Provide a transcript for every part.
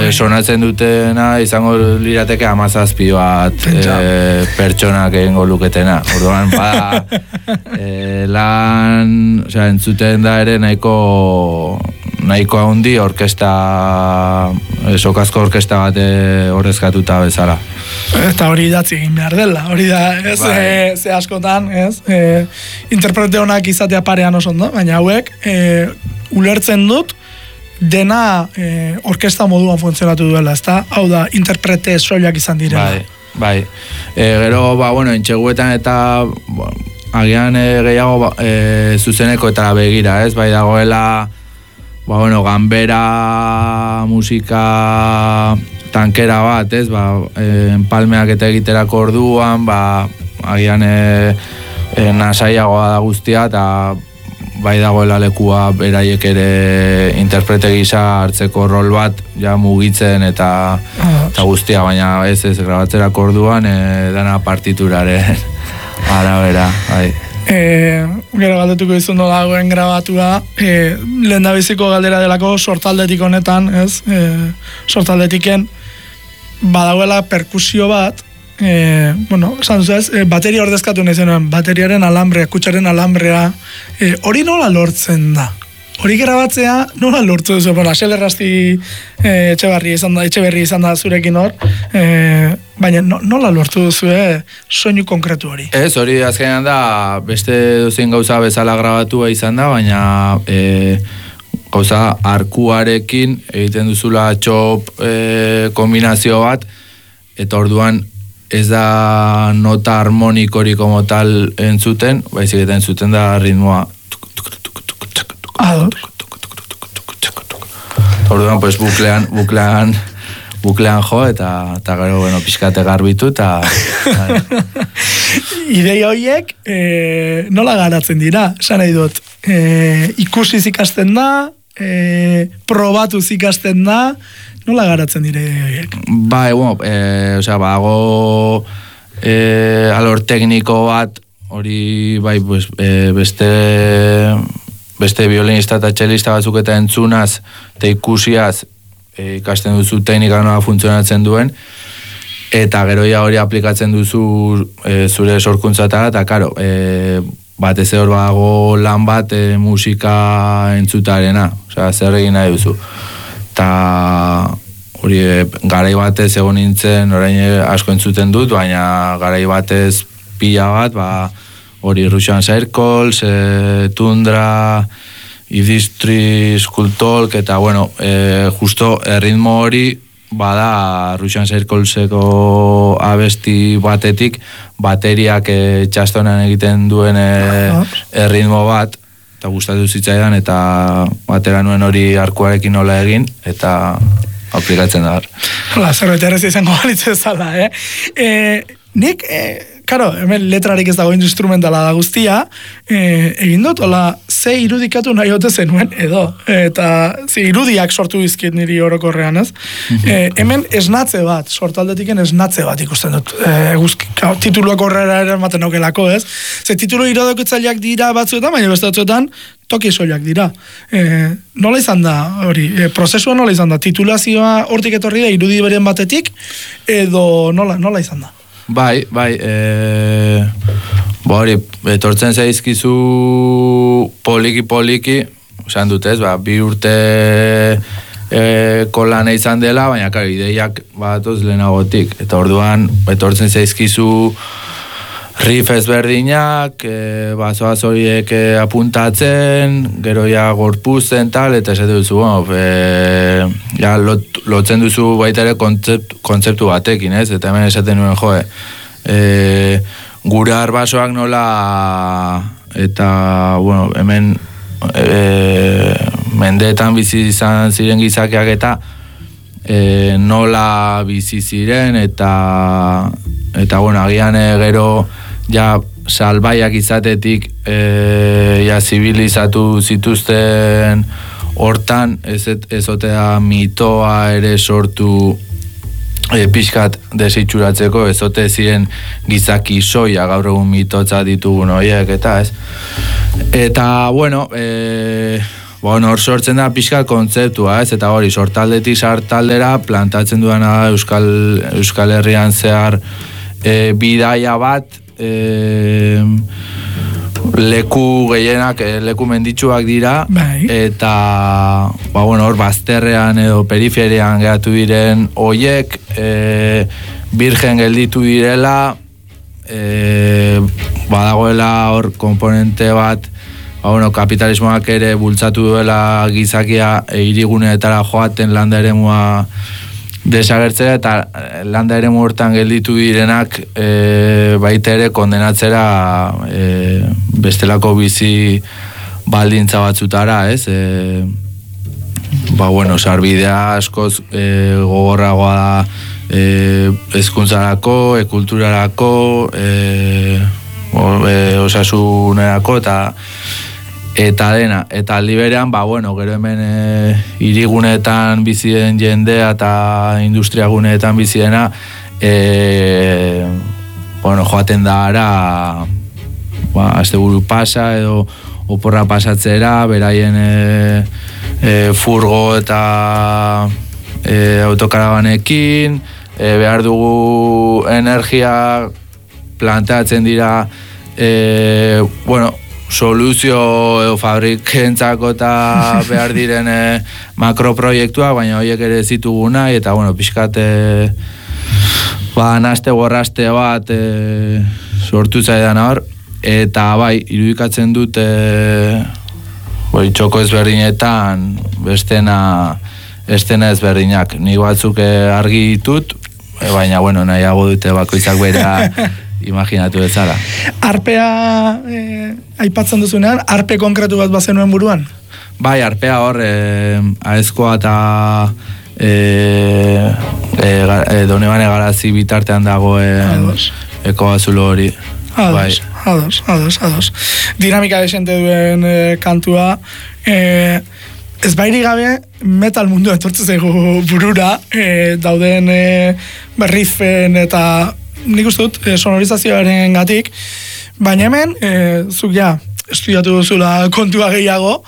sonatzen dutena izango lirateke 17 bat pertsonak egingo luketena. Orduan, lan, entzuten da ere nahiko handi orkesta, sokazko orkesta bat horrezkatuta bezala. Eta hori idatzi egin behar dela, hori da, ez, ze askotan, ez, interprete honak izatea parean oso ondo, baina hauek, ulertzen dut, dena orkesta moduan funtzionatu duela, ezta? Hau da, interprete soilak izan direla. Bai. Gero, intxeguetan eta agian gehiago zuzeneko eta begira, ez? Bai dagoela, ganbera musika tankera bat, ez? Enpalmeak eta egiterako orduan, agian nasaiagoa da guztia, eta bai dagoela lekua beraiek ere interprete gisa hartzeko rol bat ja mugitzen eta guztia, baina ez grabatzerako orduan dana partituraren arabera, bai. Gero galdetuko izun dagoen grabatua, lehen da biziko galdera delako sortaldetik honetan, ez? Sortaldetiken badagoela perkusio bat, esan duzuz, bateria ordezkatu nahi zenuen, bateriaren alambrea, kutsaren alambrea, hori nola lortzen da? Hori grabatzea nola lortu duzu? Axel Errasti etxeberri izan da zurekin hor, baina nola lortu duzu soinu konkretu hori? Ez, hori azkenean da, beste duzen gauza bezala grabatua izan da, baina gauza arkuarekin egiten duzula txop kombinazio bat, eta orduan ez da nota harmonikorik como tal entzuten, baizik eta entzuten da ritmoa. Orduan, pues buklean jo, eta gero, pixkate garbitu, eta... Ideia horiek, nola garatzen dira, esan nahi dut. Ikusiz ikasten da, probatuz ikasten da, nola garatzen dire horiek? Badago alor tekniko bat, hori beste violinista eta txelista batzuk eta entzunaz eta ikusiaz ikasten duzu teknika nola funtzionatzen duen, eta gero hori aplikatzen duzu zure sorkuntzatara, eta karo, batez hor badago lan bat musika entzutarena, zer egin nahi duzu. Eta hori garai batez egon nintzen, orain asko entzuten dut, baina garai batez pila bat, hori Russian Circles, Tundra, Idistri, Skultalk, eta justo erritmo hori bada Russian Circleseko abesti batetik bateriak txastonan egiten duen erritmo bat, eta gustatu zitzaidan, eta batera nuen hori arkuarekin nola egin, eta aplikatzen da. Zerbait errez izango balitze zala, Nik, hemen letrarik ez dago instrumentala da guztia, egin dut, ze irudikatu nahi ote zenuen, edo, eta ze irudiak sortu dizkit niri orokorrean, ez? Hemen esnatze bat, sortaldetiken esnatze bat ikusten dut, tituluak horrela eramaten aukelako, ez? Ze titulu iradokitzaileak dira batzuetan, baina beste batzuetan toki soilak dira. Nola izan da, hori, prozesua nola izan da? Titulazioa hortik etorri da, irudi beren batetik, edo nola izan da? Bai, hori, etortzen zaizkizu poliki, esan dut ez, 2 urte kolana izan dela, baina karo, ideiak batoz lehenagotik, eta orduan etortzen zaizkizu riff ezberdinak, bazoaz horiek apuntatzen, gero ja gorpuzen tal, eta esate duzu, lotzen duzu baita ere kontzeptu batekin, ez? Eta hemen esaten nuen, gure arbasoak nola, eta, hemen mendeetan bizi izan ziren gizakiak eta nola bizi ziren, eta agian gero ja salbaiak izatetik zibilizatu zituzten hortan, ezotea mitoa ere sortu pixkat desitxuratzeko, ezote ziren gizaki soia gaur egun mitotza ditugun horiek, eta ez. Eta, Bueno, hor sortzen da pixka kontzeptua, ez? Eta hori, sortaldetik sartaldera plantatzen duena Euskal Herrian zehar bidaia bat, leku gehienak, leku menditsuak dira, eta hor bazterrean edo periferian geratu diren hoiek, virgen gelditu direla, badagoela hor komponente bat, kapitalismoak ere bultzatu duela gizakia hiriguneetara joaten landa eremua desagertzera, eta landa eremu hortan gelditu direnak baita ere kondenatzera bestelako bizi baldintza batzutara, ez? Sarbidea askoz gogorragoa da hezkuntzarako, kulturarako, osasunerako eta dena, eta aldi berean, gero hemen hiriguneetan bizi den jendea eta industriaguneetan bizi dena, joaten da ara, asteburu pasa edo oporra pasatzera, beraien furgo eta autokarabanekin, behar dugu energia planteatzen dira, soluzio edo fabrikentzako eta behar diren makroproiektua, baina horiek ere zituguna, eta pixkat naste borraste bat sortu zaidan hor, eta irudikatzen dut txoko ezberdinetan estena ezberdinak. Nik batzuk argi ditut, baina nahiago dute bakoitzak bera imaginatu bezala. Arpea aipatzen duzunean, arpe konkretu bat bazenuen buruan? Bai, arpea hor, aezkoa eta Donebane Garazi bitartean dagoen ekoazulo hori. Ados. Dinamika desente duen kantua. Ez bairi gabe, metal mundu etortze zaigu burura, dauden riffen eta nik uste dut sonorizazioaren gatik, baina hemen, zuk estudiatu duzula kontua gehiago,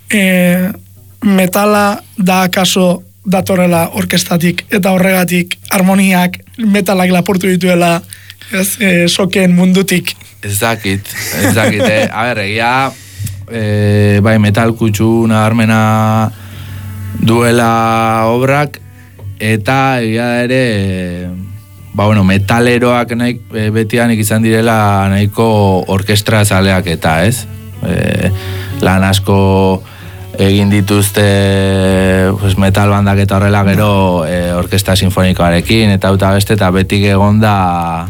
metala da kaso datorrela orkestatik, eta horregatik harmoniak metalak lapurtu dituela soken mundutik. Ez dakit. Egia, metal kutsu nabarmena duela obrak, eta egia ere, metaleroak betianik izan direla nahiko orkestra zaleak eta, ez? Lan asko egin dituzte metal bandak eta horrela gero orkestra sinfonikoarekin eta beste, eta betik egonda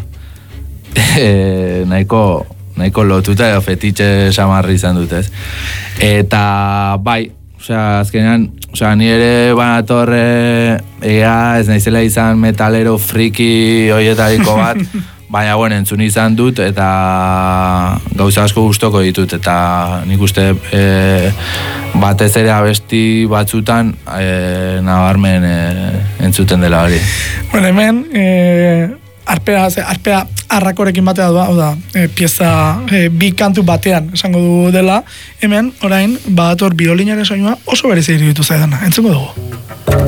nahiko lotuta edo fetitxe samarri izan dutez. Eta azkenean, ni ere banatorre ez naizela izan metalero friki hoietariko bat, baina entzun izan dut eta gauza asko gustoko ditut, eta nik uste batez ere abesti batzutan nabarmen entzuten dela hori. Hemen arpea arrakorekin batea da, pieza bi kantu batean esango du dela, hemen orain badator biolinaren soinua oso berezia iruditu zaidana, entzungo dugu.